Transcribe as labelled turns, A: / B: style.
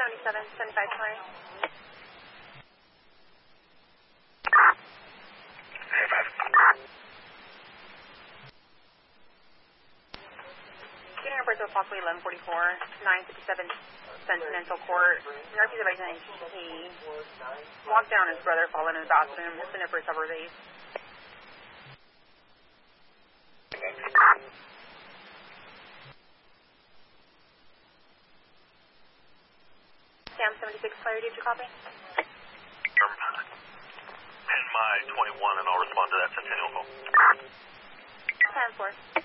A: 7520. Getting reports of possibly 1144, 957 Continental Court. Northeast of Agent he walked down his brother, fallen in the bathroom, has been there for several days. Sam 76, Clary, did you copy?
B: Pin my 21 and I'll respond to that Centennial call.
A: 10-4.